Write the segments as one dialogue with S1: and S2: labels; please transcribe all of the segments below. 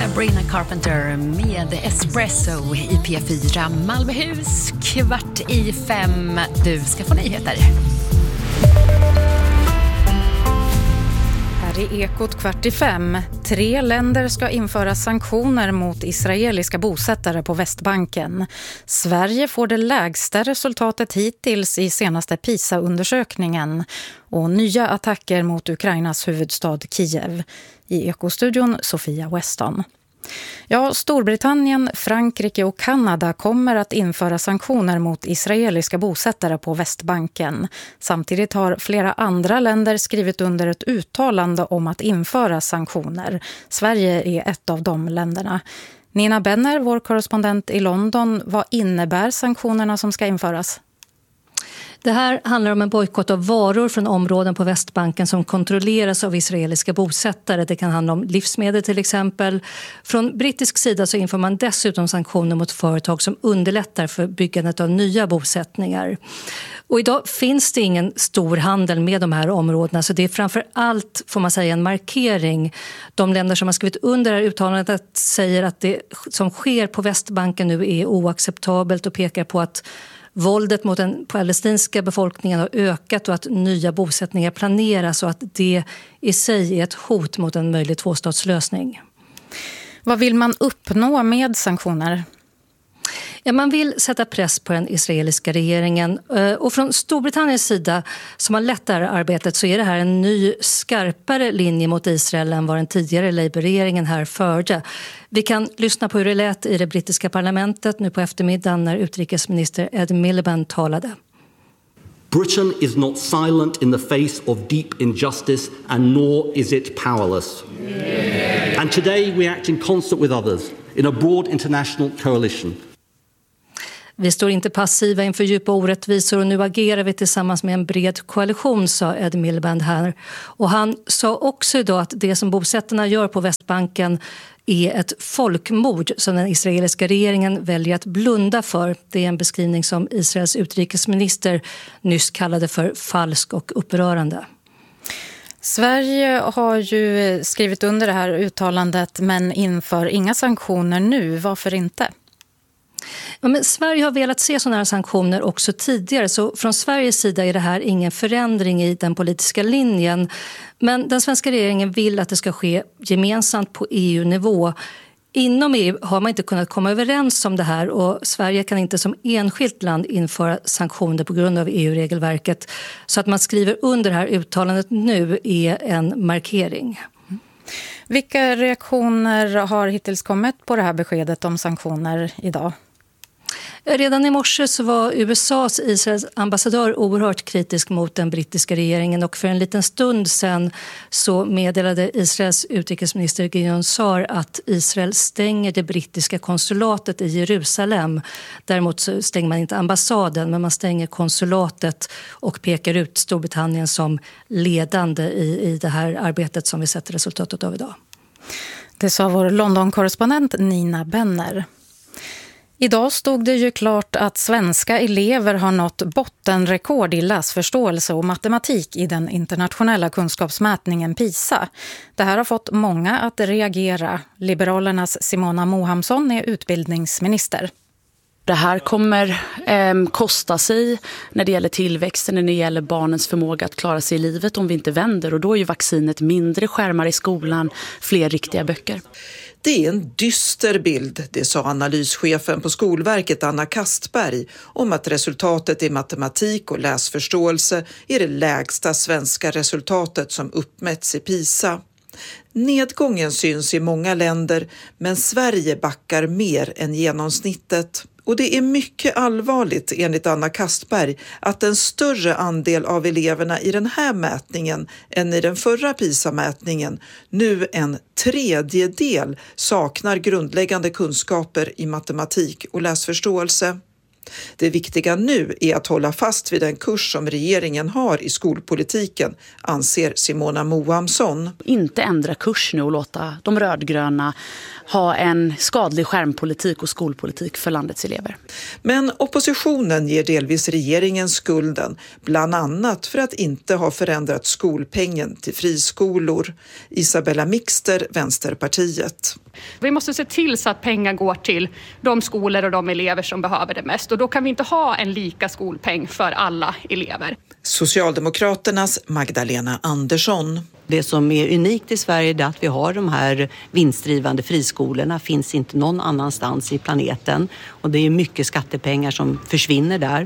S1: Sabrina Carpenter med Espresso i P4 Malmöhus 4:45. Du ska få nyheter.
S2: Här är Ekot 4:45. 3 länder ska införa sanktioner mot israeliska bosättare på Västbanken. Sverige får det lägsta resultatet hittills i senaste PISA-undersökningen. Och nya attacker mot Ukrainas huvudstad Kiev. I Ekostudion Sofia Weston. Ja, Storbritannien, Frankrike och Kanada kommer att införa sanktioner mot israeliska bosättare på Västbanken. Samtidigt har flera andra länder skrivit under ett uttalande om att införa sanktioner. Sverige är ett av de länderna. Nina Benner, vår korrespondent i London, vad innebär sanktionerna som ska införas?
S3: Det här handlar om en bojkott av varor från områden på Västbanken som kontrolleras av israeliska bosättare. Det kan handla om livsmedel till exempel. Från brittisk sida så inför man dessutom sanktioner mot företag som underlättar för byggandet av nya bosättningar. Och idag finns det ingen stor handel med de här områdena, så det är framför allt, får man säga, en markering. De länder som har skrivit under det här uttalandet säger att det som sker på Västbanken nu är oacceptabelt och pekar på att våldet mot den palestinska befolkningen har ökat och att nya bosättningar planeras och att det i sig är ett hot mot en möjlig tvåstatslösning.
S2: Vad vill man uppnå med sanktioner?
S3: Ja, man vill sätta press på den israeliska regeringen och från Storbritanniens sida som har lett det här arbetet så är det här en ny skarpare linje mot Israel än vad den tidigare Labour-regeringen här förde. Vi kan lyssna på hur det lät i det brittiska parlamentet nu på eftermiddagen när utrikesminister Ed Miliband talade.
S4: Britain is not silent in the face of deep injustice and nor is it powerless. Yeah. And today we act in concert with others in a broad international coalition.
S3: Vi står inte passiva inför djupa orättvisor och nu agerar vi tillsammans med en bred koalition, sa Ed Miliband här. Och han sa också idag att det som bosättarna gör på Västbanken är ett folkmord som den israeliska regeringen väljer att blunda för. Det är en beskrivning som Israels utrikesminister nyss kallade för falsk och upprörande.
S2: Sverige har ju skrivit under det här uttalandet men inför inga sanktioner nu. Varför inte?
S3: Ja, men Sverige har velat se sådana här sanktioner också tidigare, så från Sveriges sida är det här ingen förändring i den politiska linjen. Men den svenska regeringen vill att det ska ske gemensamt på EU-nivå. Inom EU har man inte kunnat komma överens om det här och Sverige kan inte som enskilt land införa sanktioner på grund av EU-regelverket. Så att man skriver under det här uttalandet nu är en markering.
S2: Vilka reaktioner har hittills kommit på det här beskedet om sanktioner idag?
S3: Redan i morse så var USAs Israels ambassadör oerhört kritisk mot den brittiska regeringen och för en liten stund sedan så meddelade Israels utrikesminister Gideon Sa'ar att Israel stänger det brittiska konsulatet i Jerusalem. Däremot så stänger man inte ambassaden men man stänger konsulatet och pekar ut Storbritannien som ledande i det här arbetet som vi sett resultatet av idag.
S2: Det sa vår London-korrespondent Nina Benner. Idag stod det ju klart att svenska elever har nått bottenrekord i läsförståelse och matematik i den internationella kunskapsmätningen PISA. Det här har fått många att reagera. Liberalernas Simona Mohamsson är utbildningsminister.
S5: Det här kommer kosta sig när det gäller tillväxten, när det gäller barnens förmåga att klara sig i livet om vi inte vänder. Och då är ju vaccinet mindre skärmar i skolan, fler riktiga böcker.
S6: Det är en dyster bild, det sa analyschefen på Skolverket Anna Kastberg om att resultatet i matematik och läsförståelse är det lägsta svenska resultatet som uppmätts i PISA. Nedgången syns i många länder men Sverige backar mer än genomsnittet. Och det är mycket allvarligt enligt Anna Kastberg att en större andel av eleverna i den här mätningen än i den förra PISA-mätningen, nu en tredjedel, saknar grundläggande kunskaper i matematik och läsförståelse. Det viktiga nu är att hålla fast vid den kurs som regeringen har i skolpolitiken, anser Simona Mohamsson.
S5: Inte ändra kurs nu och låta de rödgröna ha en skadlig skärmpolitik och skolpolitik för landets elever.
S6: Men oppositionen ger delvis regeringen skulden, bland annat för att inte ha förändrat skolpengen till friskolor. Isabella Mixter, Vänsterpartiet.
S7: Vi måste se till så att pengar går till de skolor och de elever som behöver det mest. Och då kan vi inte ha en lika skolpeng för alla elever.
S6: Socialdemokraternas Magdalena Andersson.
S8: Det som är unikt i Sverige är att vi har de här vinstdrivande friskolorna. Finns inte någon annanstans i planeten. Och det är mycket skattepengar som försvinner där.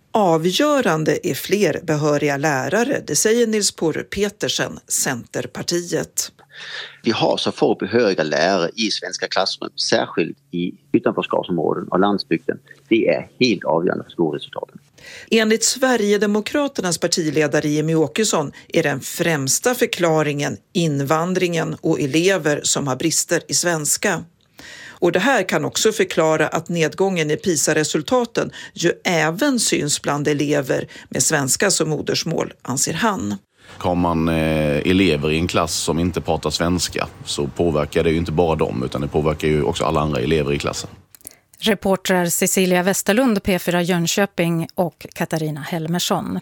S6: Avgörande är fler behöriga lärare, det säger Nils Porre Petersen, Centerpartiet.
S9: Vi har så få behöriga lärare i svenska klassrum, särskilt i utanförskapsområden och landsbygden. Det är helt avgörande för skolresultaten.
S6: Enligt Sverigedemokraternas partiledare Jimmie Åkesson är den främsta förklaringen invandringen och elever som har brister i svenska. Och det här kan också förklara att nedgången i PISA-resultaten ju även syns bland elever med svenska som modersmål, anser han.
S10: Har man elever i en klass som inte pratar svenska så påverkar det ju inte bara dem utan det påverkar ju också alla andra elever i klassen.
S2: Reportrar Cecilia Westerlund, P4 Jönköping och Katarina Helmersson.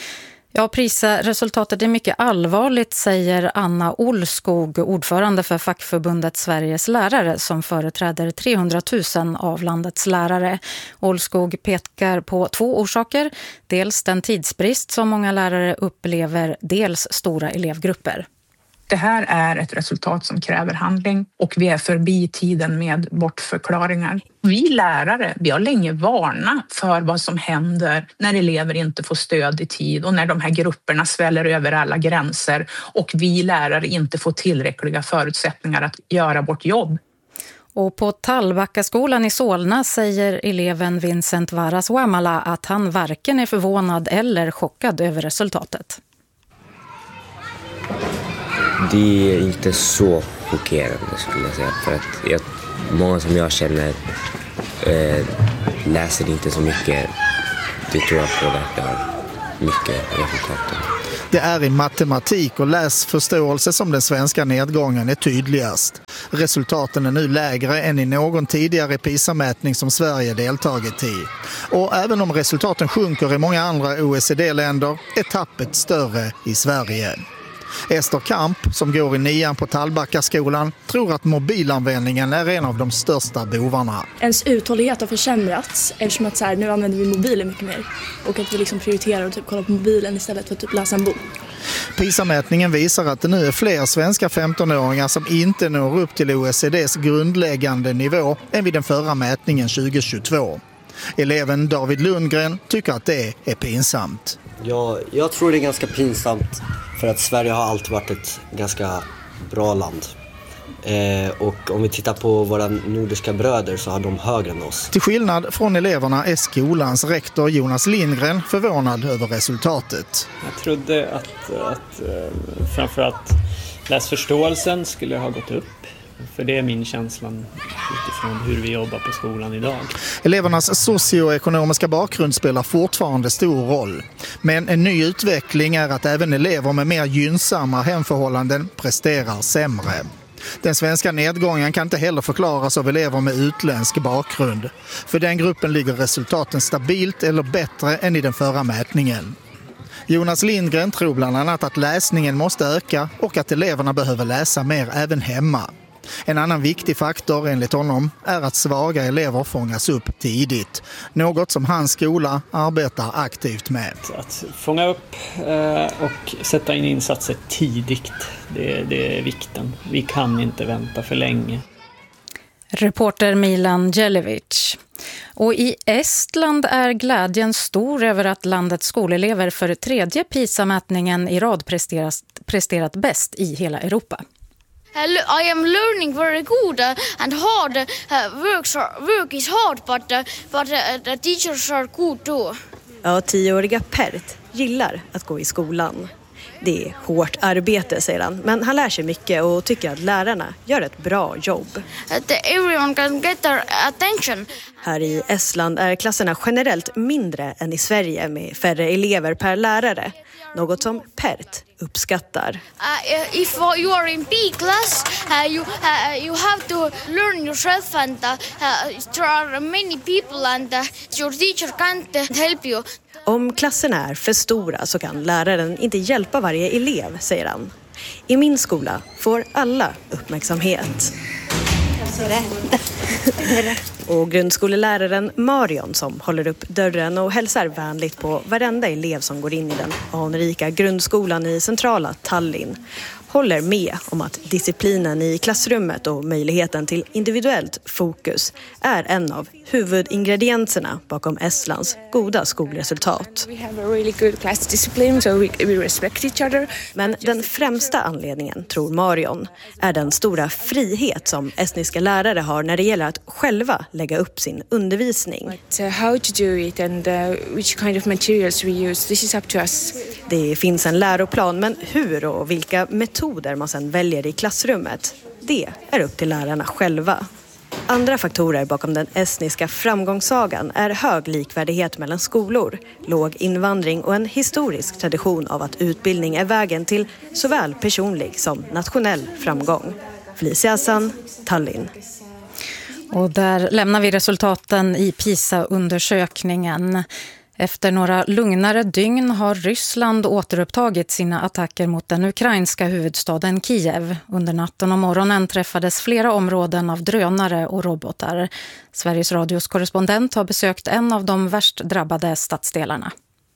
S2: Ja, PISA-resultatet är mycket allvarligt, säger Anna Olskog, ordförande för fackförbundet Sveriges lärare som företräder 300 000 av landets lärare. Olskog pekar på 2 orsaker, dels den tidsbrist som många lärare upplever, dels stora elevgrupper.
S11: Det här är ett resultat som kräver handling och vi är förbi tiden med bortförklaringar. Vi lärare, vi har länge varnat för vad som händer när elever inte får stöd i tid och när de här grupperna sväller över alla gränser och vi lärare inte får tillräckliga förutsättningar att göra vårt jobb.
S2: Och på Tallbackaskolan i Solna säger eleven Vincent Varaswamala att han varken är förvånad eller chockad över resultatet.
S12: Det är inte så chockerande skulle jag säga, för att många som jag känner läser inte så mycket. Det tror jag påverkar mycket resultaten.
S13: Det är i matematik och läsförståelse som den svenska nedgången är tydligast. Resultaten är nu lägre än i någon tidigare PISA-mätning som Sverige deltagit i. Och även om resultaten sjunker i många andra OECD-länder är tappet större i Sverige. Ester Kamp, som går i 9:an på Tallbackaskolan, tror att mobilanvändningen är en av de största bovarna.
S14: Ens uthållighet har försämrats eftersom att nu använder vi mobilen mycket mer. Och att vi liksom prioriterar att kolla på mobilen istället för att läsa en bok.
S13: PISA-mätningen visar att det nu är fler svenska 15-åringar som inte når upp till OECDs grundläggande nivå än vid den förra mätningen 2022. Eleven David Lundgren tycker att det är pinsamt.
S15: Jag tror det är ganska pinsamt för att Sverige har alltid varit ett ganska bra land. Och om vi tittar på våra nordiska bröder så har de högre än oss.
S13: Till skillnad från eleverna är skolans rektor Jonas Lindgren förvånad över resultatet.
S16: Jag trodde att framförallt läsförståelsen skulle ha gått upp. För det är min känsla utifrån hur vi jobbar på skolan idag.
S13: Elevernas socioekonomiska bakgrund spelar fortfarande stor roll. Men en ny utveckling är att även elever med mer gynnsamma hemförhållanden presterar sämre. Den svenska nedgången kan inte heller förklaras av elever med utländsk bakgrund. För den gruppen ligger resultaten stabilt eller bättre än i den förra mätningen. Jonas Lindgren tror bland annat att läsningen måste öka och att eleverna behöver läsa mer även hemma. En annan viktig faktor enligt honom är att svaga elever fångas upp tidigt. Något som hans skola arbetar aktivt med.
S16: Att fånga upp och sätta in insatser tidigt, det är vikten. Vi kan inte vänta för länge.
S2: Reporter Milan Jelevic. Och i Estland är glädjen stor över att landets skolelever för 3:e PISA-mätningen i rad presterat bäst i hela Europa.
S17: I am learning very good and hard. Work is hard, but the teachers are good too.
S18: Ja, 10-åriga Pert gillar att gå i skolan. Det är hårt arbete, säger han, men han lär sig mycket och tycker att lärarna gör ett bra jobb.
S17: Everyone can get their attention.
S18: Här i Estland är klasserna generellt mindre än i Sverige med färre elever per lärare. Något som Pert uppskattar.
S17: If you are in B-class, you have to learn yourself and there are many people and your teacher can't help you.
S18: Om klasserna är för stora så kan läraren inte hjälpa varje elev, säger han. I min skola får alla uppmärksamhet. Och grundskoleläraren Marion, som håller upp dörren och hälsar vänligt på varenda elev som går in i den anrika grundskolan i centrala Tallinn, håller med om att disciplinen i klassrummet och möjligheten till individuellt fokus är en av huvudingredienserna bakom Estlands goda skolresultat. Men den främsta anledningen, tror Marion, är den stora frihet som estniska lärare har när det gäller att själva lägga upp sin undervisning. Det finns en läroplan, men hur och vilka metoder man sedan väljer i klassrummet, det är upp till lärarna själva. Andra faktorer bakom den estniska framgångssagan är hög likvärdighet mellan skolor, låg invandring och en historisk tradition av att utbildning är vägen till såväl personlig som nationell framgång. Felicia Hassan, Tallinn.
S2: Och där lämnar vi resultaten i PISA-undersökningen. Efter några lugnare dygn har Ryssland återupptagit sina attacker mot den ukrainska huvudstaden Kiev. Under natten och morgonen träffades flera områden av drönare och robotar. Sveriges Radios korrespondent har besökt en av de värst drabbade stadsdelarna.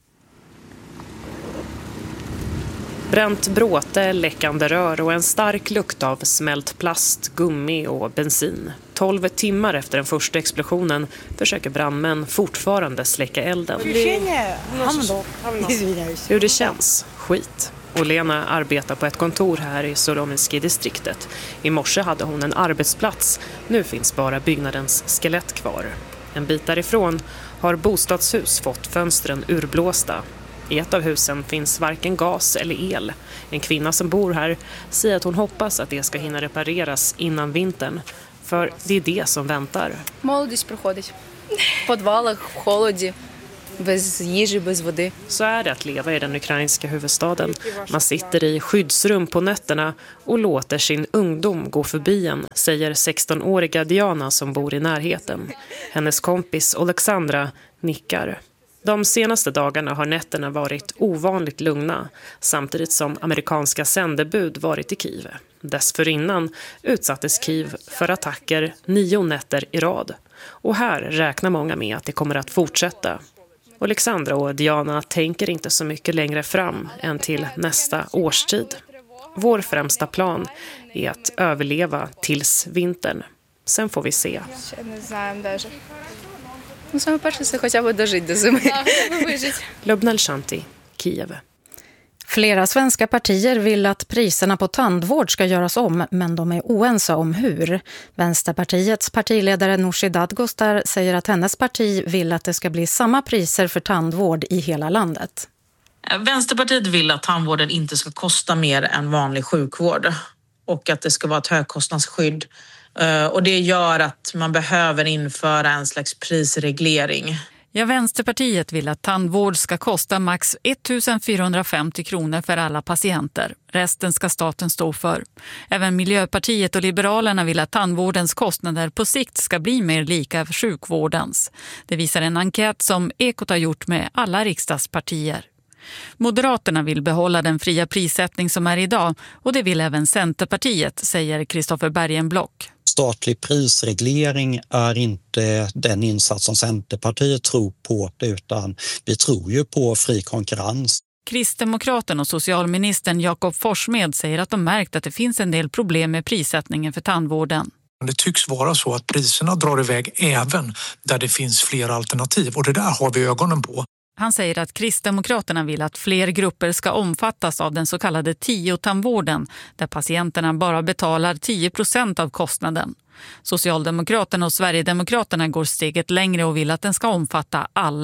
S19: Bränt bråte, läckande rör och en stark lukt av smält plast, gummi och bensin. 12 timmar efter den första explosionen försöker brandmän fortfarande släcka elden. Hur det känns? Skit. Olena arbetar på ett kontor här i Solomenski-distriktet. I morse hade hon en arbetsplats. Nu finns bara byggnadens skelett kvar. En bit därifrån har bostadshus fått fönstren urblåsta. I ett av husen finns varken gas eller el. En kvinna som bor här säger att hon hoppas att det ska hinna repareras innan vintern. För det är det som väntar. Så är det att leva i den ukrainska huvudstaden. Man sitter i skyddsrum på nätterna och låter sin ungdom gå förbi en, säger 16-åriga Diana som bor i närheten. Hennes kompis Alexandra nickar. De senaste dagarna har nätterna varit ovanligt lugna, samtidigt som amerikanska sändebud varit i Kiev. Dessförinnan utsattes Kiev för attacker 9 nätter i rad. Och här räknar många med att det kommer att fortsätta. Alexandra och Diana tänker inte så mycket längre fram än till nästa årstid. Vår främsta plan är att överleva tills vintern. Sen får vi se. Lubnel Shanti, Kiev.
S2: Flera svenska partier vill att priserna på tandvård ska göras om, men de är oense om hur. Vänsterpartiets partiledare Nooshi Dadgostar säger att hennes parti vill att det ska bli samma priser för tandvård i hela landet.
S20: Vänsterpartiet vill att tandvården inte ska kosta mer än vanlig sjukvård och att det ska vara ett högkostnadsskydd. Och det gör att man behöver införa en slags prisreglering.
S21: Ja, Vänsterpartiet vill att tandvård ska kosta max 1 450 kronor för alla patienter. Resten ska staten stå för. Även Miljöpartiet och Liberalerna vill att tandvårdens kostnader på sikt ska bli mer lika för sjukvårdens. Det visar en enkät som Ekot har gjort med alla riksdagspartier. Moderaterna vill behålla den fria prissättning som är idag och det vill även Centerpartiet, säger Kristoffer Bergenblock.
S22: Statlig prisreglering är inte den insats som Centerpartiet tror på, utan vi tror ju på fri konkurrens.
S21: Kristdemokraten och socialministern Jakob Forssmed säger att de märkt att det finns en del problem med prissättningen för tandvården.
S23: Det tycks vara så att priserna drar iväg även där det finns fler alternativ och det där har vi ögonen på.
S21: Han säger att Kristdemokraterna vill att fler grupper ska omfattas av den så kallade 10-tandvården där patienterna bara betalar 10% av kostnaden. Socialdemokraterna och Sverigedemokraterna går steget längre och vill att den ska omfatta alla.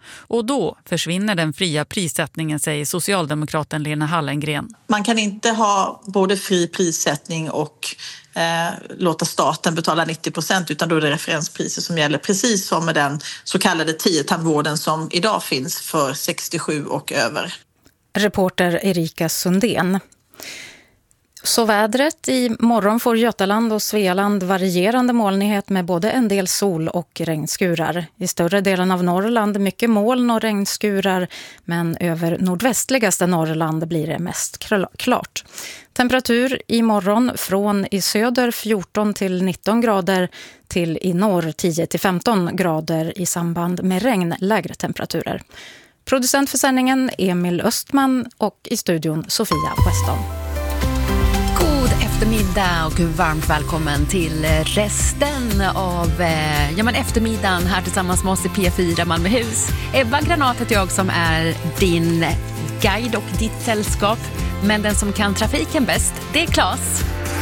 S21: Och då försvinner den fria prissättningen, säger socialdemokraten Lena Hallengren.
S1: Man kan inte ha både fri prissättning och låta staten betala 90%, utan då är det referenspriser som gäller, precis som med den så kallade 10-tandvården som idag finns för 67 och över.
S2: Reporter Erika Sundén. Så vädret: i morgon får Götaland och Svealand varierande molnighet med både en del sol och regnskurar. I större delen av Norrland mycket moln och regnskurar, men över nordvästligaste Norrland blir det mest klart. Temperatur i morgon från i söder 14 till 19 grader till i norr 10 till 15 grader i samband med regn, lägre temperaturer. Producent för sändningen Emil Östman och i studion Sofia Weston.
S3: God eftermiddag och varmt välkommen till resten av eftermiddagen här tillsammans med oss i P4 Malmöhus. Ebba Granat heter jag som är din guide och ditt sällskap. Men den som kan trafiken bäst, det är Claes.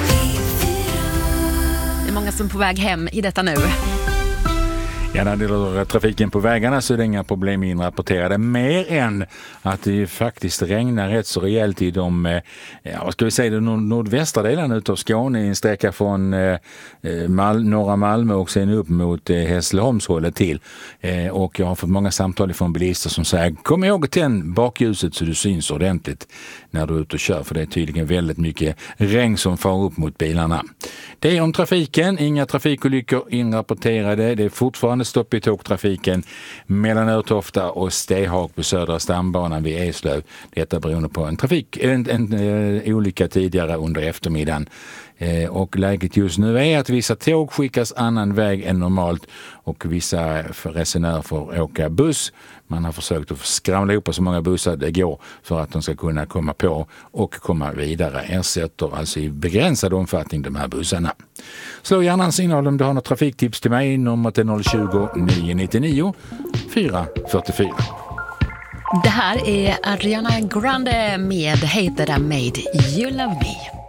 S3: Det är många som är på väg hem i detta nu.
S4: Ja, när det gäller trafiken på vägarna så är det inga problem inrapporterade. Mer än att det faktiskt regnar rätt så rejält i de nordvästra delarna utav Skåne, i en sträcka från norra Malmö och sen upp mot Hässleholmshållet till. Och jag har fått många samtal från bilister som säger: kom ihåg att tänd bakljuset så du syns ordentligt när du är ute och kör, för det är tydligen väldigt mycket regn som far upp mot bilarna. Det är om trafiken, inga trafikolyckor inrapporterade. Det är fortfarande stopp i tågtrafiken mellan Örtofta och Stehag på södra stambanan vid Eslöv. Detta beroende på en olycka tidigare under eftermiddagen. Och läget just nu är att vissa tåg skickas annan väg än normalt och vissa resenärer får åka buss. Man har försökt att skramla ihop så många bussar det går för att de ska kunna komma på och komma vidare. Ersätter alltså i begränsad omfattning de här bussarna. Slå gärna en signal om du har något trafiktips till mig. Numret är 020 999 444.
S3: Det här är Ariana Grande med Hate That I Made You Love Me.